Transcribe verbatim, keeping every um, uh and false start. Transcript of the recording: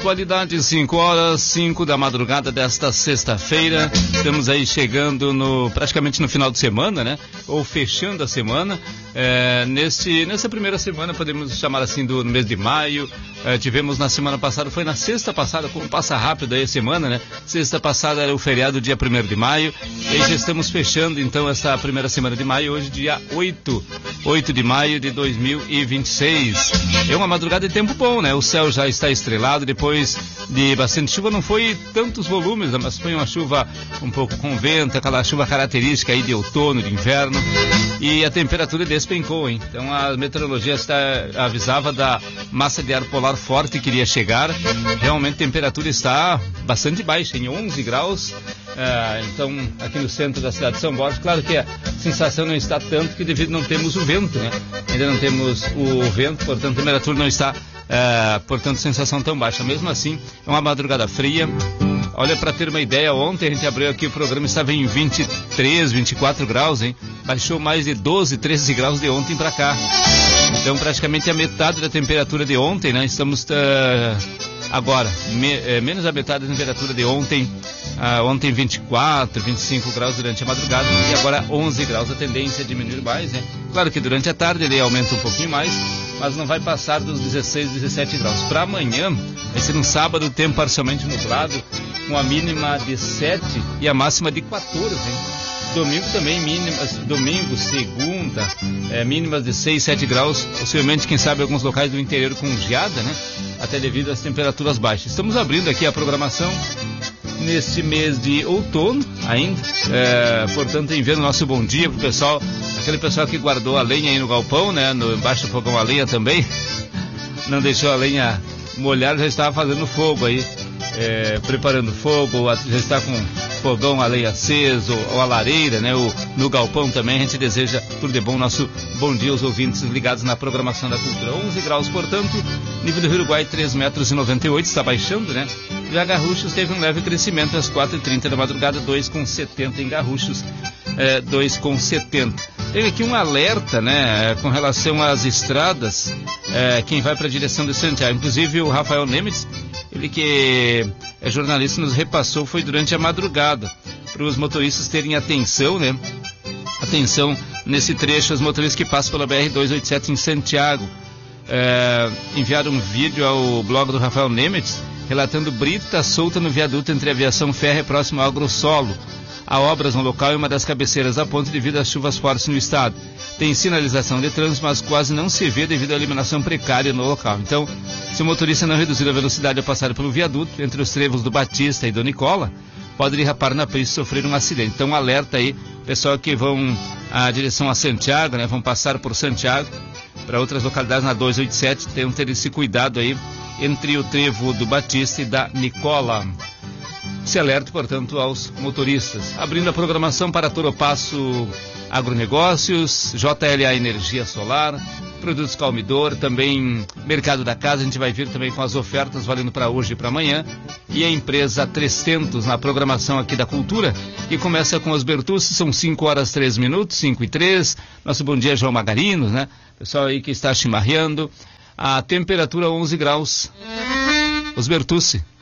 pontualidade, cinco horas, cinco da madrugada desta sexta-feira. Estamos aí chegando no, praticamente no final de semana, né? Ou fechando a semana. É, nesse, nessa primeira semana, podemos chamar assim, do no mês de maio. É, tivemos na semana passada, foi na sexta passada, como passa rápido aí a semana, né? Sexta passada era o feriado, dia primeiro de maio. E já estamos fechando, então, essa primeira semana de maio, hoje dia oito, oito de maio de dois mil e vinte e seis. É uma madrugada de tempo bom, né? O céu já está estrelado, depois de bastante chuva, não foi tantos volumes, mas foi uma chuva um pouco com vento, aquela chuva característica aí de outono, de inverno, e a temperatura despencou, hein? Então a meteorologia está, avisava da massa de ar polar forte que iria chegar. Realmente a temperatura está bastante baixa, em onze graus. É, então aqui no centro da cidade de São Borja, claro que a sensação não está tanto, que devido não temos o vento, né? Ainda não temos o vento, portanto a temperatura não está, é, portanto, sensação tão baixa. Mesmo assim, é uma madrugada fria. Olha, para ter uma ideia, ontem a gente abriu aqui, o programa estava em vinte e três, vinte e quatro graus, hein? Baixou mais de doze, treze graus de ontem para cá. Então praticamente a metade da temperatura de ontem, né? Estamos uh, agora, me, é, menos a metade da temperatura de ontem. Uh, ontem vinte e quatro, vinte e cinco graus durante a madrugada e agora onze graus. A tendência é diminuir mais, né? Claro que durante a tarde ele aumenta um pouquinho mais, mas não vai passar dos dezesseis, dezessete graus. Para amanhã, vai ser um sábado, tempo parcialmente nublado, com a mínima de sete e a máxima de quatorze, hein? Domingo também mínimas, domingo, segunda, é, mínimas de seis, sete graus, possivelmente, quem sabe, alguns locais do interior com geada, né? Até devido às temperaturas baixas. Estamos abrindo aqui a programação neste mês de outono ainda, é, portanto, enviando nosso bom dia pro pessoal, aquele pessoal que guardou a lenha aí no galpão, né? No, embaixo do fogão a lenha também, não deixou a lenha molhar, já estava fazendo fogo aí, é, preparando fogo, já está com fogão a lenha aceso, ou a lareira, né? O, no galpão também. A gente deseja tudo de bom, nosso bom dia aos ouvintes ligados na programação da cultura. onze graus, portanto, nível do Rio Uruguai três metros e noventa e oito, está baixando, né? Já Garruchos teve um leve crescimento às quatro e trinta da madrugada, dois vírgula setenta em Garruchos, é, dois vírgula setenta. Tem aqui um alerta, né, com relação às estradas, é, quem vai para a direção de Santiago. Inclusive o Rafael Nemitz, ele que é jornalista, nos repassou, foi durante a madrugada, para os motoristas terem atenção, né? Atenção nesse trecho, os motoristas que passam pela B R duzentos e oitenta e sete em Santiago. É, enviaram um vídeo ao blog do Rafael Nemitz, relatando brita solta no viaduto entre a aviação férrea próximo ao Agrossolo. Há obras no local e uma das cabeceiras da ponte devido às chuvas fortes no estado. Tem sinalização de trânsito, mas quase não se vê devido à iluminação precária no local. Então, se o motorista não reduzir a velocidade ao passar pelo viaduto, entre os trevos do Batista e do Nicola, pode derrapar na pista e sofrer um acidente. Então, alerta aí, pessoal que vão à direção a Santiago, né, vão passar por Santiago, para outras localidades na duzentos e oitenta e sete, tenham ter esse cuidado aí, entre o trevo do Batista e da Nicola. Se alerta, portanto, aos motoristas. Abrindo a programação para Toropasso Agronegócios, J L A Energia Solar, Produtos Calmidor, também Mercado da Casa. A gente vai vir também com as ofertas valendo para hoje e para amanhã. E a empresa trezentos na programação aqui da Cultura, que começa com os Bertucci. São cinco horas e três minutos, cinco e três. Nosso bom dia, João Magarinos, né? Pessoal aí que está chimarreando. A temperatura onze graus. Os Bertucci.